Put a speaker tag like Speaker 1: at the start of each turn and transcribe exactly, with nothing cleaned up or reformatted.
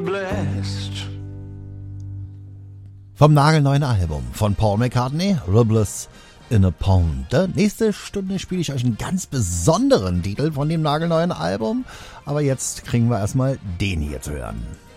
Speaker 1: Blessed.
Speaker 2: Vom nagelneuen Album von Paul McCartney, Ribbles in a Pond. Nächste Stunde spiele ich euch einen ganz besonderen Titel von dem nagelneuen Album. Aber jetzt kriegen wir erstmal den hier zu hören.